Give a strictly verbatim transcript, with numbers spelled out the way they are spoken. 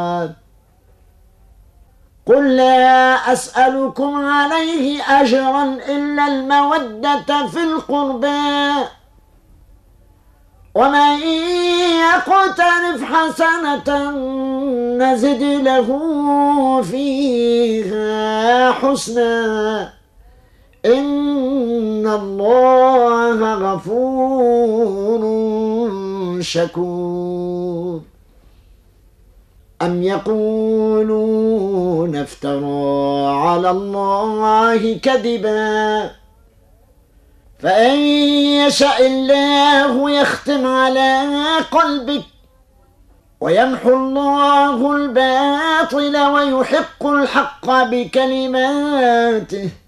قل لا أسألكم عليه أجرا إلا المودة في القربى، ومن يقترف حسنة نزد له فيها حسنا إن الله غفور شكور. أم يقولون افترى على الله كذبا، فإن يشاء الله يختم على قلبك ويمحو الله الباطل ويحق الحق بكلماته